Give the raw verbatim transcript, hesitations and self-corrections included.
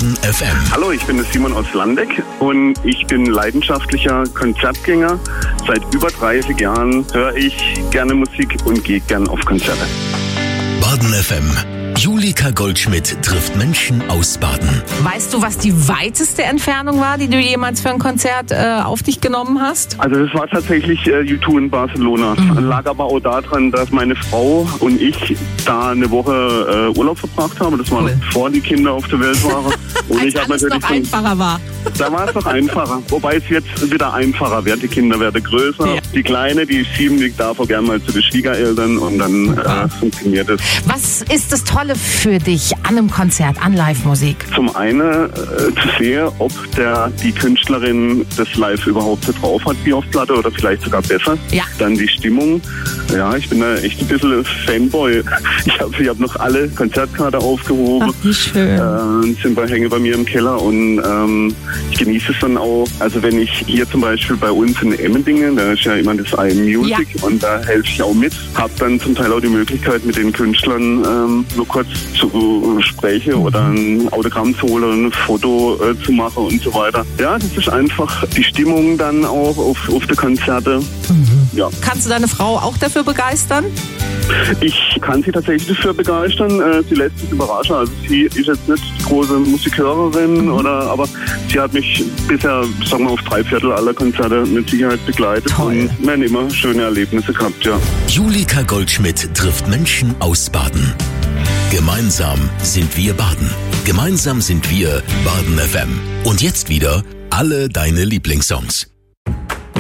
Baden F M. Hallo, ich bin der Simon aus Landeck und ich bin leidenschaftlicher Konzertgänger. Seit über dreißig Jahren höre ich gerne Musik und gehe gern auf Konzerte. Baden F M. Julika Goldschmidt trifft Menschen aus Baden. Weißt du, was die weiteste Entfernung war, die du jemals für ein Konzert äh, auf dich genommen hast? Also das war tatsächlich äh, U zwei in Barcelona. Mhm. Lag aber auch daran, dass meine Frau und ich da eine Woche äh, Urlaub verbracht haben. Das war cool. Bevor die Kinder auf der Welt waren. Und Als ich habe alles natürlich noch einfacher war. Da war es noch einfacher. Wobei es jetzt wieder einfacher wird. Die Kinder werden größer. Ja. Die Kleine, die ist sieben, die darf auch gerne mal zu den Schwiegereltern und dann äh, funktioniert es. Was ist das Tolle für dich an einem Konzert, an Live-Musik? Zum einen äh, zu sehen, ob der, die Künstlerin das live überhaupt so drauf hat wie auf Platte oder vielleicht sogar besser. Ja. Dann die Stimmung. Ja, ich bin da echt ein bisschen Fanboy. Ich habe ich hab noch alle Konzertkarte aufgehoben. Ach, wie schön. Äh, sind bei, hängen bei mir im Keller und ähm, ich genieße es dann auch. Also wenn ich hier zum Beispiel bei uns in Emmendingen, da ist ja immer das I M Music Ja. und da helfe ich auch mit. Habe dann zum Teil auch die Möglichkeit, mit den Künstlern ähm, nur kurz zu sprechen mhm. oder ein Autogramm zu holen, ein Foto äh, zu machen und so weiter. Ja, das ist einfach die Stimmung dann auch auf, auf die Konzerte. Mhm. Ja. Kannst du deine Frau auch dafür begeistern? Ich kann sie tatsächlich dafür begeistern. Äh, sie lässt sich überraschen. Also sie ist jetzt nicht die große Musikhörerin, mhm. oder, aber sie hat mich bisher, sagen wir, auf drei Viertel aller Konzerte mit Sicherheit begleitet. Toll. Und wir haben immer schöne Erlebnisse gehabt, ja. Julika Goldschmidt trifft Menschen aus Baden. Gemeinsam sind wir Baden. Gemeinsam sind wir Baden F M. Und jetzt wieder alle deine Lieblingssongs.